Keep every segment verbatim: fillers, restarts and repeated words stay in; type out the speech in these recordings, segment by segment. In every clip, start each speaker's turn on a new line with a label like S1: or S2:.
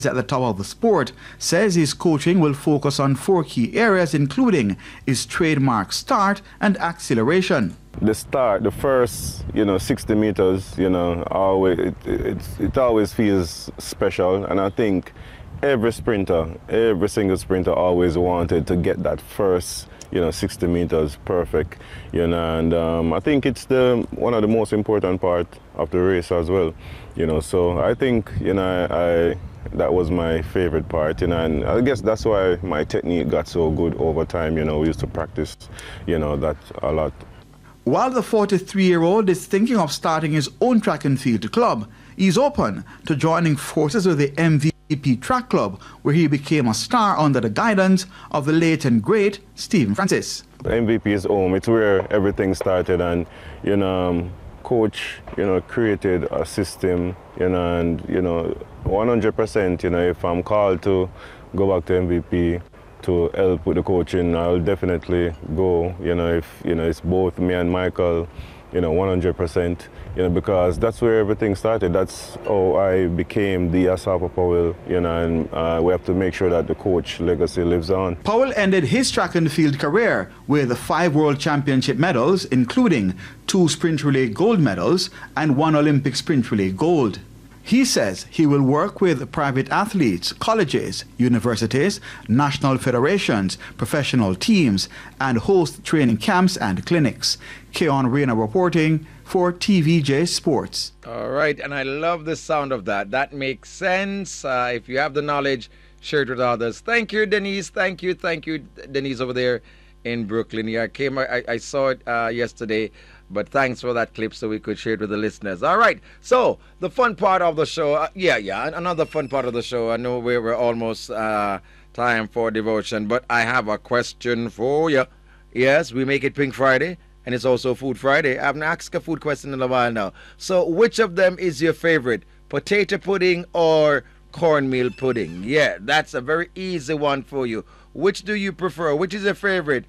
S1: at the top of the sport, says his coaching will focus on four key areas, including his trademark start and acceleration.
S2: The start, the first, you know, sixty meters, you know, always it, it, it always feels special, and I think every sprinter, every single sprinter always wanted to get that first, you know, sixty meters perfect, you know, and um, I think it's the one of the most important part of the race as well, you know. So I think, you know, I. That was my favorite part, you know, and I guess that's why my technique got so good over time. You know, we used to practice, you know, that a lot.
S1: While the forty-three-year-old is thinking of starting his own track and field club, he's open to joining forces with the M V P Track Club, where he became a star under the guidance of the late and great Stephen Francis.
S2: M V P is home. It's where everything started, and, you know, um, coach, you know, created a system, you know, and, you know, one hundred percent, you know, if I'm called to go back to M V P to help with the coaching, I'll definitely go, you know, if, you know, it's both me and Michael, you know, one hundred percent, you know, because that's where everything started. That's how I became the Asapa Powell, you know, and uh, we have to make sure that the coach legacy lives on.
S1: Powell ended his track and field career with five World Championship medals, including two sprint relay gold medals and one Olympic sprint relay gold. He says he will work with private athletes, colleges, universities, national federations, professional teams, and host training camps and clinics. Keon Reyna reporting for T V J Sports.
S3: All right, and I love the sound of that. That makes sense. Uh, if you have the knowledge, share it with others. Thank you, Denise. Thank you, thank you, Denise, over there in Brooklyn. Yeah, I came, I, I saw it uh, yesterday. But thanks for that clip so we could share it with the listeners. All right. So the fun part of the show. Uh, yeah, yeah. Another fun part of the show. I know we were almost uh, time for devotion, but I have a question for you. Yes, we make it Pink Friday, and it's also Food Friday. I haven't asked a food question in a while now. So which of them is your favorite? Potato pudding or cornmeal pudding? Yeah, that's a very easy one for you. Which do you prefer? Which is your favorite?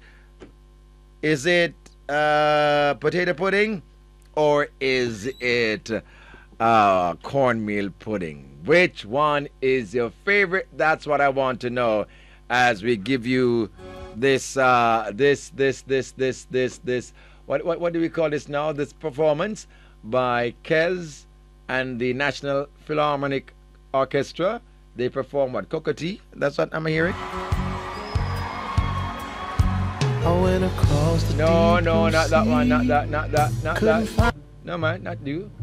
S3: Is it Uh, potato pudding, or is it uh, cornmeal pudding? Which one is your favorite? That's what I want to know as we give you this, uh, this, this, this, this, this, this. What, what, what do we call this now? This performance by Kez and the National Philharmonic Orchestra. They perform what? Cocotte? That's what I'm hearing.
S4: I went across the
S3: no, no, not that one, not that, not that, not that. No, man, not you.